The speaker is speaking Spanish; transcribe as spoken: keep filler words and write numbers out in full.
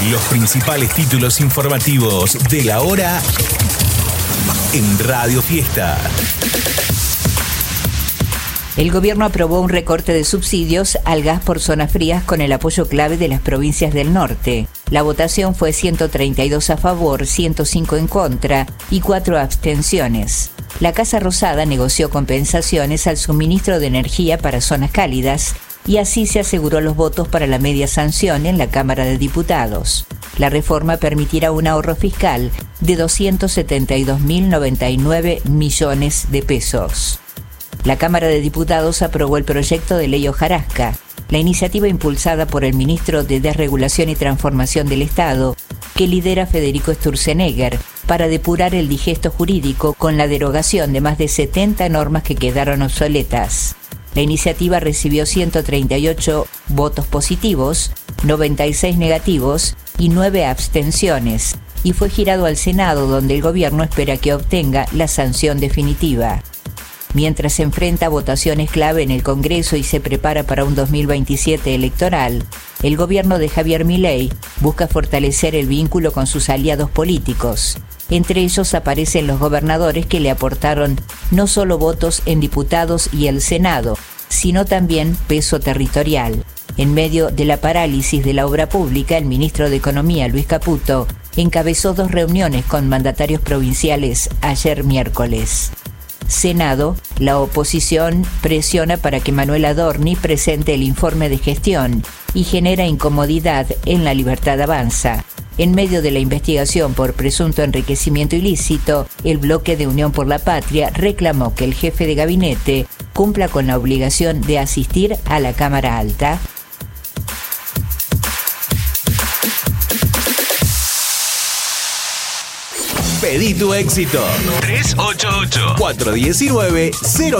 Los principales títulos informativos de la hora en Radio Fiesta. El gobierno aprobó un recorte de subsidios al gas por zonas frías con el apoyo clave de las provincias del norte. La votación fue ciento treinta y dos a favor, ciento cinco en contra y cuatro abstenciones. La Casa Rosada negoció compensaciones al suministro de energía para zonas cálidas y así se aseguró los votos para la media sanción en la Cámara de Diputados. La reforma permitirá un ahorro fiscal de doscientos setenta y dos mil noventa y nueve millones de pesos. La Cámara de Diputados aprobó el proyecto de ley hojarasca, la iniciativa impulsada por el ministro de Desregulación y Transformación del Estado, que lidera Federico Sturzenegger, para depurar el digesto jurídico con la derogación de más de setenta normas que quedaron obsoletas. La iniciativa recibió ciento treinta y ocho votos positivos, noventa y seis negativos y nueve abstenciones, y fue girado al Senado, donde el gobierno espera que obtenga la sanción definitiva. Mientras se enfrenta a votaciones clave en el Congreso y se prepara para un dos mil veintisiete electoral, el gobierno de Javier Milei busca fortalecer el vínculo con sus aliados políticos. Entre ellos aparecen los gobernadores que le aportaron no solo votos en diputados y el Senado, sino también peso territorial. En medio de la parálisis de la obra pública, el ministro de Economía, Luis Caputo, encabezó dos reuniones con mandatarios provinciales ayer miércoles. Senado, la oposición presiona para que Manuel Adorni presente el informe de gestión y genera incomodidad en La Libertad Avanza. En medio de la investigación por presunto enriquecimiento ilícito, el bloque de Unión por la Patria reclamó que el jefe de gabinete cumpla con la obligación de asistir a la Cámara Alta. Pedí tu éxito. tres ocho ocho, cuatro uno nueve, cero